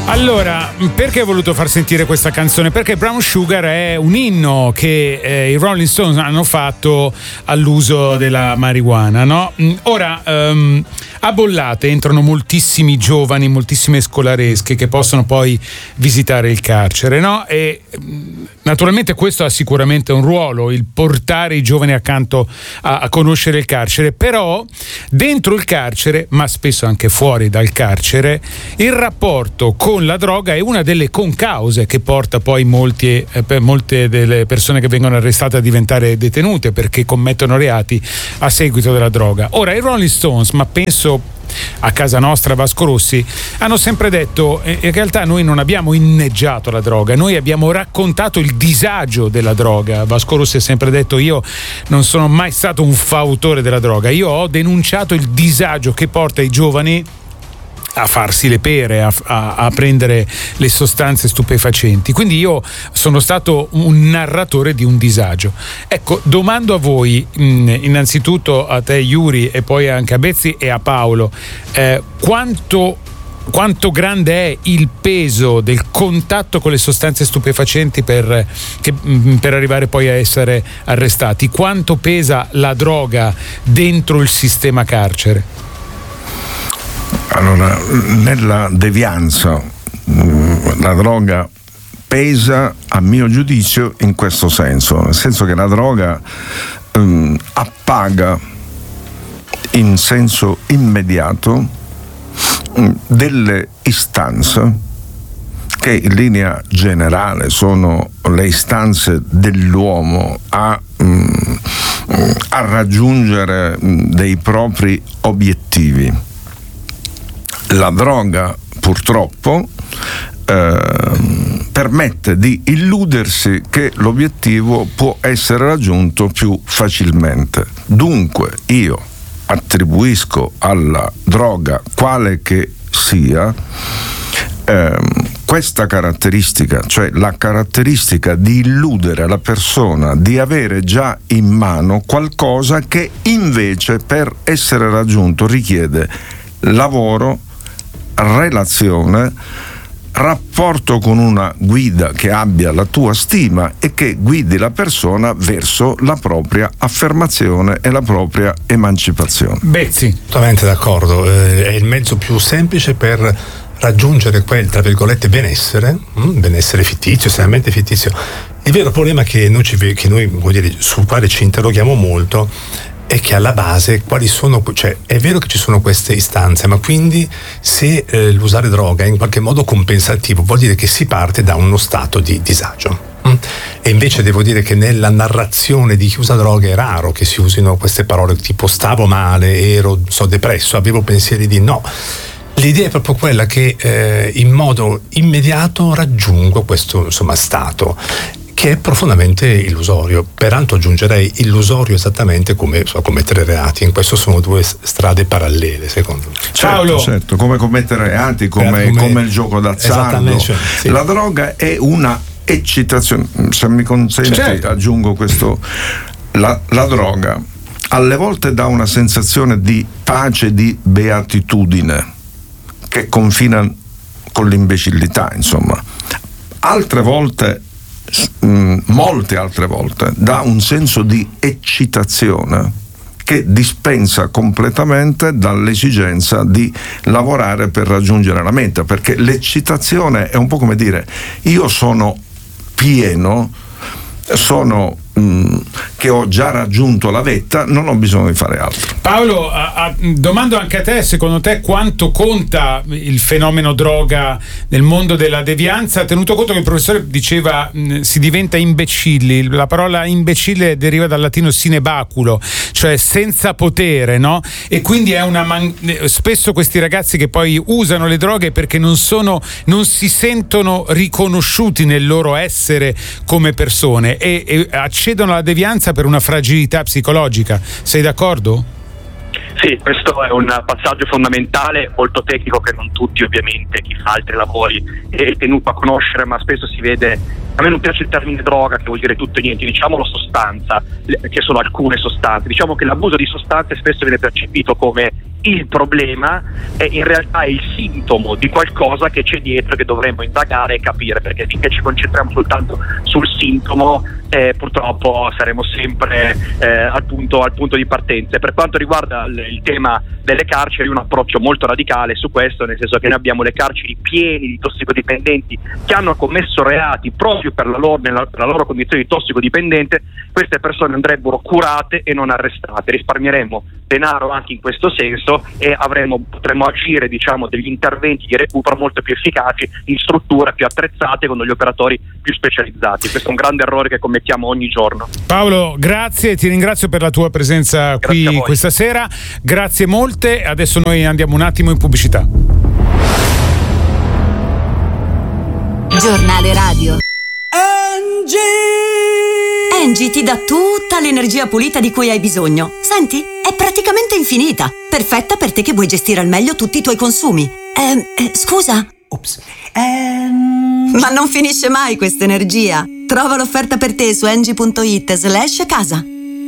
Allora, perché ho voluto far sentire questa canzone? Perché Brown Sugar è un inno che i Rolling Stones hanno fatto all'uso della marijuana, no? Ora, a Bollate entrano moltissimi giovani, moltissime scolaresche che possono poi visitare il carcere, no? E naturalmente questo ha sicuramente un ruolo, il portare i giovani accanto a conoscere il carcere, però dentro il carcere, ma spesso anche fuori dal carcere, il rapporto con la droga è una delle concause che porta poi molte delle persone che vengono arrestate a diventare detenute perché commettono reati a seguito della droga. Ora, i Rolling Stones, ma penso a casa nostra, Vasco Rossi, hanno sempre detto in realtà noi non abbiamo inneggiato la droga, noi abbiamo raccontato il disagio della droga. Vasco Rossi ha sempre detto: io non sono mai stato un fautore della droga, io ho denunciato il disagio che porta i giovani a farsi le pere, a prendere le sostanze stupefacenti. Quindi io sono stato un narratore di un disagio. Ecco, domando a voi, innanzitutto a te Yuri e poi anche a Bezzi e a Paolo, quanto grande è il peso del contatto con le sostanze stupefacenti per arrivare poi a essere arrestati? Quanto pesa la droga dentro il sistema carcere? Allora, nella devianza la droga pesa, a mio giudizio, in questo senso, nel senso che la droga appaga in senso immediato delle istanze che in linea generale sono le istanze dell'uomo a raggiungere dei propri obiettivi. La droga purtroppo permette di illudersi che l'obiettivo può essere raggiunto più facilmente. Dunque io attribuisco alla droga, quale che sia, questa caratteristica, cioè la caratteristica di illudere la persona di avere già in mano qualcosa che invece per essere raggiunto richiede lavoro, relazione, rapporto con una guida che abbia la tua stima e che guidi la persona verso la propria affermazione e la propria emancipazione. Bezzi. Totalmente d'accordo, è il mezzo più semplice per raggiungere quel, tra virgolette, benessere fittizio, estremamente fittizio. Il vero problema che noi sul quale ci interroghiamo molto è che alla base quali sono, cioè è vero che ci sono queste istanze, ma quindi se l'usare droga è in qualche modo compensativo, vuol dire che si parte da uno stato di disagio. E invece devo dire che nella narrazione di chi usa droga è raro che si usino queste parole tipo stavo male, ero depresso, avevo pensieri di no. L'idea è proprio quella che in modo immediato raggiungo questo stato, che è profondamente illusorio. Peraltro aggiungerei illusorio esattamente come commettere reati. In questo sono due strade parallele, secondo me. Certo, come commettere reati, come il gioco d'azzardo. Sì. La droga è una eccitazione. Se mi consenti, aggiungo questo. La droga alle volte dà una sensazione di pace, di beatitudine, che confina con l'imbecillità, insomma. Altre volte, molte altre volte, dà un senso di eccitazione che dispensa completamente dall'esigenza di lavorare per raggiungere la meta, perché l'eccitazione è un po' come dire: io sono pieno, sono che ho già raggiunto la vetta, non ho bisogno di fare altro. Paolo, domando anche a te, secondo te quanto conta il fenomeno droga nel mondo della devianza, tenuto conto che il professore diceva si diventa imbecilli, la parola imbecille deriva dal latino sinebaculo, cioè senza potere, no? E quindi è spesso questi ragazzi che poi usano le droghe perché non si sentono riconosciuti nel loro essere come persone e accedono alla devianza per una fragilità psicologica. Sei d'accordo? Sì, questo è un passaggio fondamentale, molto tecnico, che non tutti, ovviamente, chi fa altri lavori è tenuto a conoscere, ma spesso si vede. A me non piace il termine droga, che vuol dire tutto e niente, diciamolo sostanza, che sono alcune sostanze. Diciamo che l'abuso di sostanze spesso viene percepito come il problema è in realtà il sintomo di qualcosa che c'è dietro, che dovremmo indagare e capire, perché finché ci concentriamo soltanto sul sintomo purtroppo saremo sempre al punto di partenza. E per quanto riguarda il tema delle carceri, un approccio molto radicale su questo, nel senso che noi abbiamo le carceri piene di tossicodipendenti che hanno commesso reati proprio per la loro condizione di tossicodipendente. Queste persone andrebbero curate e non arrestate, risparmieremo denaro anche in questo senso e potremmo agire, diciamo, degli interventi di recupero molto più efficaci in strutture più attrezzate con degli operatori più specializzati. Questo è un grande errore che commettiamo ogni giorno. Paolo, grazie, ti ringrazio per la tua presenza qui questa sera, grazie molte. Adesso noi andiamo un attimo in pubblicità. Giornale radio. Engie ti dà tutta l'energia pulita di cui hai bisogno. Senti, è praticamente infinita. Perfetta per te che vuoi gestire al meglio tutti i tuoi consumi. Scusa? Ops. Ma non finisce mai questa energia. Trova l'offerta per te su engie.it/casa.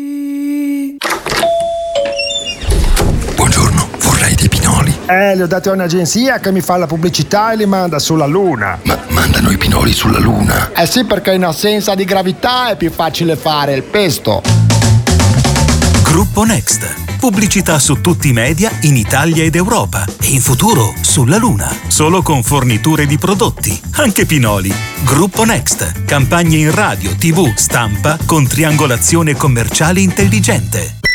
Buongiorno, vorrei dei pinoli. Li ho dati a un'agenzia che mi fa la pubblicità e li manda sulla Luna. Ma mandano i pinoli sulla Luna? Sì, perché in assenza di gravità è più facile fare il pesto. Gruppo Next. Pubblicità su tutti i media in Italia ed Europa e in futuro sulla Luna. Solo con forniture di prodotti, anche pinoli. Gruppo Next. Campagne in radio, TV, stampa con triangolazione commerciale intelligente.